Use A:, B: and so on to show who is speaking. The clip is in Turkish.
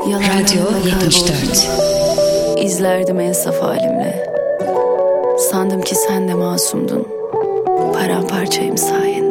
A: Radyo 74.
B: İzlerdim en saf halimle. Sandım ki sen de masumdun. Paramparçayım sayende.